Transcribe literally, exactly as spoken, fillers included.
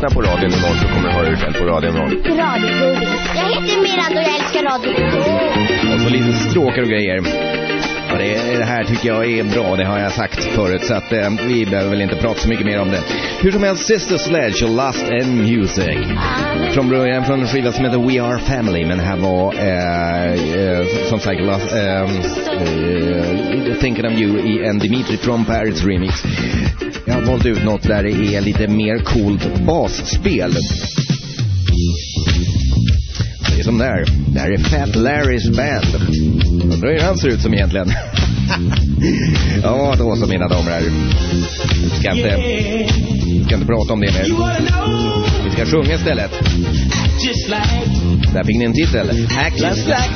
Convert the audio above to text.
lyssnar på radion imorgon så kommer du höra dig själv på radion imorgon. Radio Godis. Jag heter Miranda och jag älskar radio Godis. Och så lite stråkar och grejer. Och det, det här tycker jag är bra, det har jag sagt förut, så att eh, vi behöver väl inte prata så mycket mer om det. Hur som helst, Sister Sledge och Lust and Music. Från början från en skiva som heter We Are Family, men här var eh, eh, som sagt Lust, eh, eh, Thinking of You i en Dimitri from Paris remix. Jag har valt ut något där det är lite mer coolt basspel. Det är som där. Det här är Fat Larrys band. Undrar hur han ser ut som egentligen. Ja, då så mina damer här. Vi ska inte, ska inte prata om det mer. Vi ska sjunga istället. Där fick ni en titel. Act just like